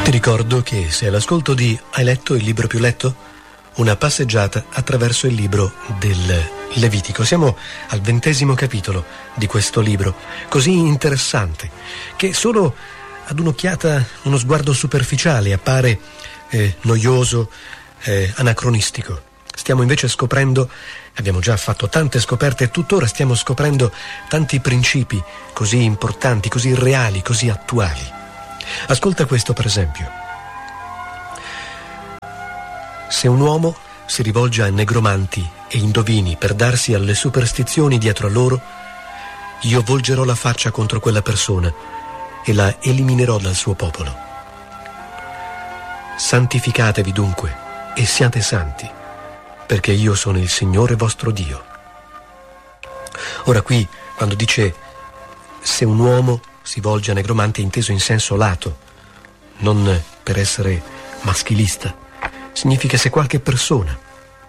Ti ricordo che sei all'ascolto di Hai letto il libro più letto? Una passeggiata attraverso il libro del Levitico. Siamo al 20° capitolo di questo libro, così interessante, che solo ad un'occhiata, uno sguardo superficiale appare noioso, anacronistico. Stiamo invece scoprendo, abbiamo già fatto tante scoperte e tuttora stiamo scoprendo tanti principi così importanti, così reali, così attuali. Ascolta questo per esempio. Se un uomo si rivolge a negromanti e indovini per darsi alle superstizioni dietro a loro, io volgerò la faccia contro quella persona e la eliminerò dal suo popolo. Santificatevi dunque e siate santi, perché io sono il Signore vostro Dio. Ora qui, quando dice se un uomo si volge a negromante, è inteso in senso lato, non per essere maschilista. Significa se qualche persona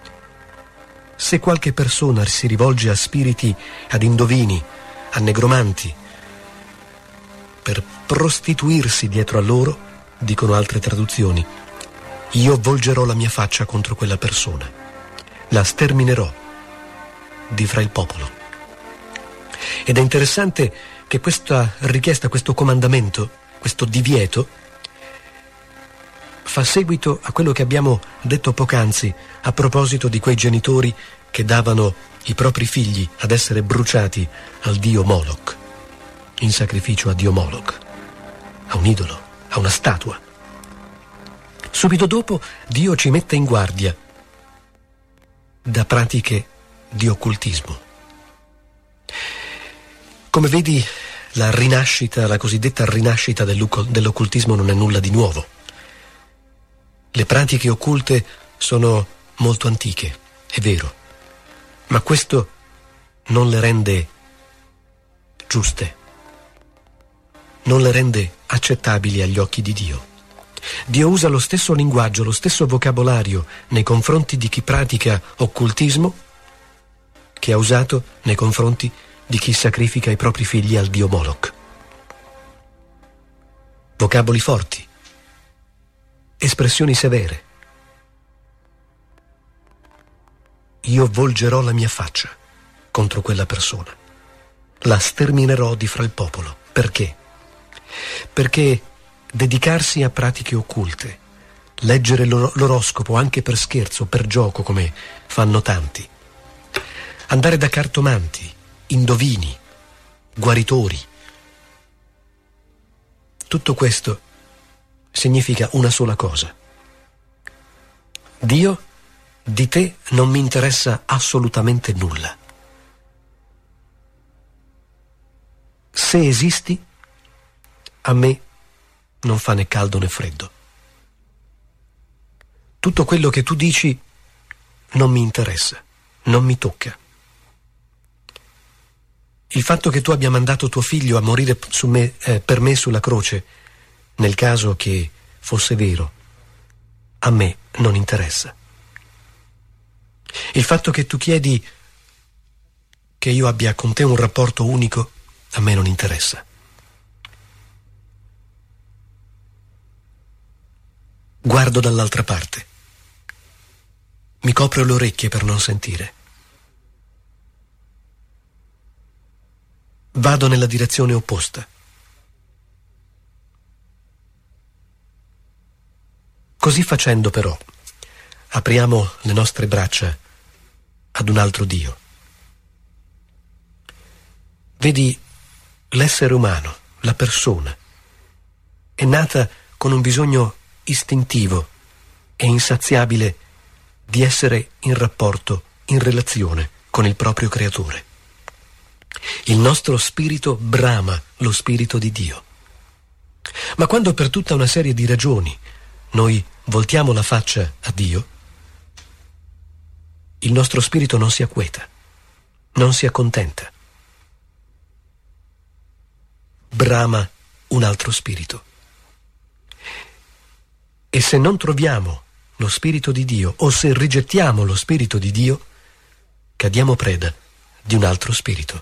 si rivolge a spiriti, ad indovini, a negromanti, per prostituirsi dietro a loro, dicono altre traduzioni, io volgerò la mia faccia contro quella persona, la sterminerò di fra il popolo. Ed è interessante che questa richiesta, questo comandamento, questo divieto, fa seguito a quello che abbiamo detto poc'anzi a proposito di quei genitori che davano i propri figli ad essere bruciati al dio Moloch, in sacrificio a dio Moloch, a un idolo, a una statua. Subito dopo Dio ci mette in guardia da pratiche di occultismo. Come vedi, la cosiddetta rinascita dell'occultismo non è nulla di nuovo. Le pratiche occulte sono molto antiche, è vero, ma questo non le rende giuste, non le rende accettabili agli occhi di Dio. Dio usa lo stesso linguaggio, lo stesso vocabolario nei confronti di chi pratica occultismo che ha usato nei confronti di chi sacrifica i propri figli al dio Moloch. Vocaboli forti, espressioni severe. Io volgerò la mia faccia contro quella persona, la sterminerò di fra il popolo. Perché? Perché dedicarsi a pratiche occulte, leggere l'oroscopo anche per scherzo, per gioco, come fanno tanti, andare da cartomanti, indovini, guaritori, tutto questo significa una sola cosa: Dio, di te non mi interessa assolutamente nulla. Se esisti, a me non fa né caldo né freddo. Tutto quello che tu dici non mi interessa, non mi tocca. Il fatto che tu abbia mandato tuo figlio a morire per me sulla croce, nel caso che fosse vero, a me non interessa. Il fatto che tu chiedi che io abbia con te un rapporto unico, a me non interessa. Guardo dall'altra parte. Mi copro le orecchie per non sentire. Vado nella direzione opposta. Così facendo, però, apriamo le nostre braccia ad un altro Dio. Vedi, l'essere umano, la persona, è nata con un bisogno istintivo e insaziabile di essere in rapporto, in relazione con il proprio creatore. Il nostro spirito brama lo spirito di Dio. Ma quando per tutta una serie di ragioni noi voltiamo la faccia a Dio, il nostro spirito non si acqueta, non si accontenta. Brama un altro spirito. E se non troviamo lo spirito di Dio, o se rigettiamo lo spirito di Dio, cadiamo preda di un altro spirito.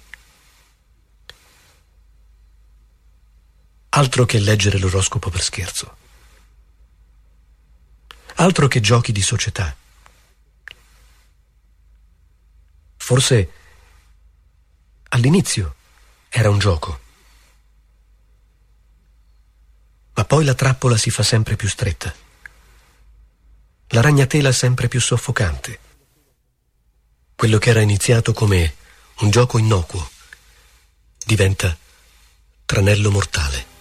Altro che leggere l'oroscopo per scherzo. Altro che giochi di società. Forse all'inizio era un gioco, ma poi la trappola si fa sempre più stretta, la ragnatela sempre più soffocante. Quello che era iniziato come un gioco innocuo diventa tranello mortale.